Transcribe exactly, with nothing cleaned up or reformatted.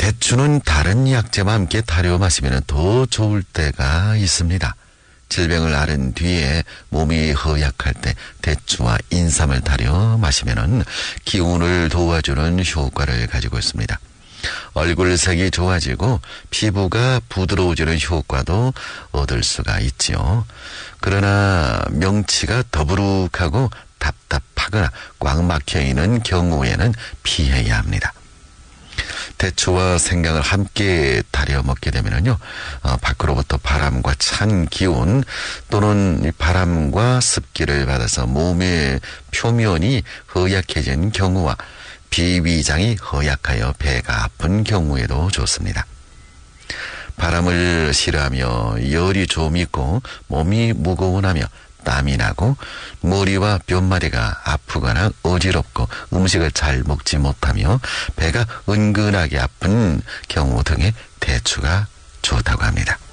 대추는 다른 약재와 함께 타려 마시면 더 좋을 때가 있습니다. 질병을 앓은 뒤에 몸이 허약할 때 대추와 인삼을 타려 마시면 기운을 도와주는 효과를 가지고 있습니다. 얼굴색이 좋아지고 피부가 부드러워지는 효과도 얻을 수가 있지요. 그러나 명치가 더부룩하고 답답하거나 꽉 막혀있는 경우에는 피해야 합니다. 대추와 생강을 함께 달여 먹게 되면요, 어, 밖으로부터 바람과 찬 기운 또는 바람과 습기를 받아서 몸의 표면이 허약해진 경우와 비위장이 허약하여 배가 아픈 경우에도 좋습니다. 바람을 싫어하며 열이 좀 있고 몸이 무거워하며 땀이 나고 머리와 뼘마디가 아프거나 어지럽고 음식을 잘 먹지 못하며 배가 은근하게 아픈 경우 등에 대추가 좋다고 합니다.